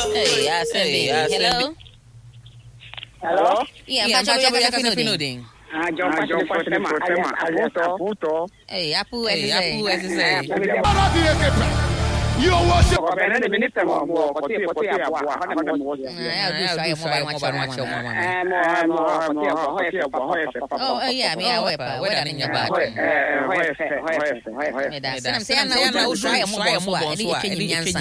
Hey, hello. Hello? Yeah, I'm Pacho Finuding. John Pacho. Hey, Apu, as you say. You worship the minister of war. I'll do Oh, yeah, me, I wear what in your back. I'm saying, I'm not try a mobile swat. I didn't change Yansan.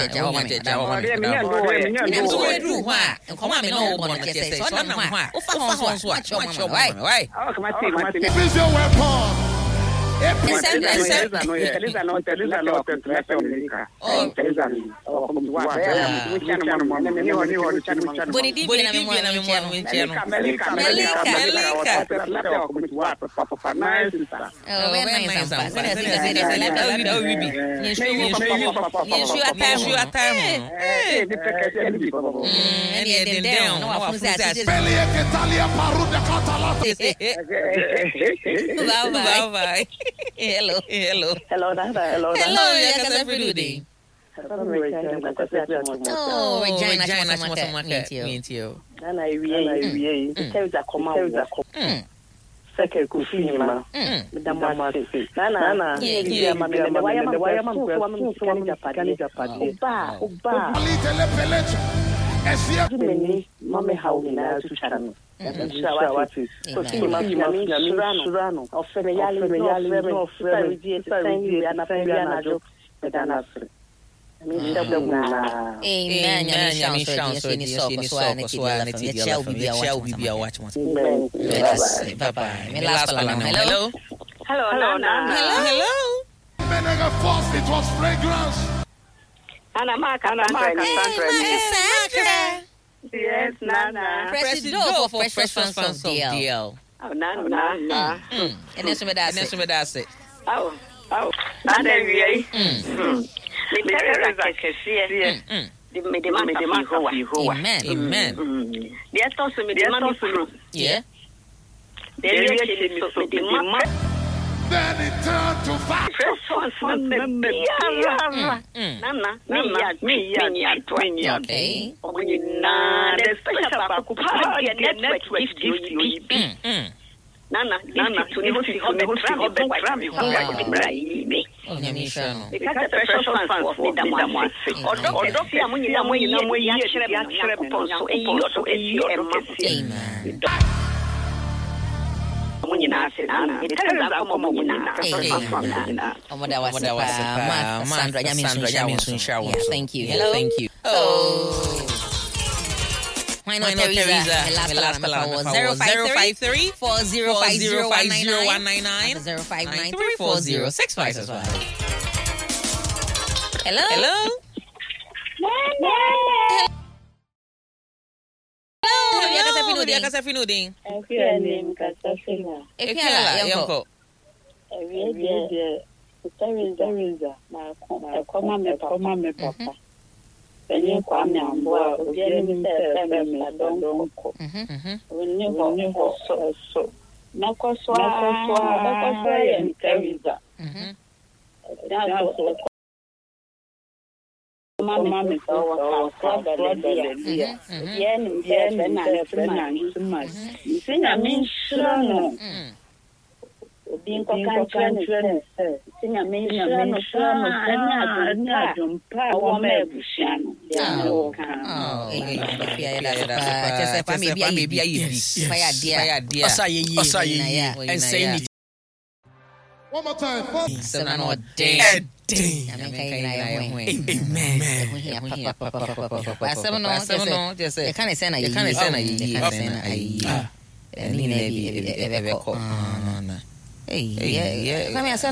Hello. Hello, Oh, Regina, meet you. Nana, tell the command. Second, Kufima. Nana, it was fragrance. Anna Yes, Nana. Press the door for fresh response from DL. Oh, Nana. And that's what that's it. Oh, Nana, the terror is like a fear. Amen. The atos me the money through. Yeah. Then it turned to fire. Okay. The special network gift you Nana, to because the precious funds for the Thank you. Hello. Thank you. Oh. Why not Teresa? The last alarm was 053 4050 199 0593 4065. Hello. Casa Finuding. Penny Kwame Amboa, Obianim don't cook. When you so. Nakoswa and Teresa. Mamma, I mean, sure. Being country, sing a mention one more time. Hey, Come here, son.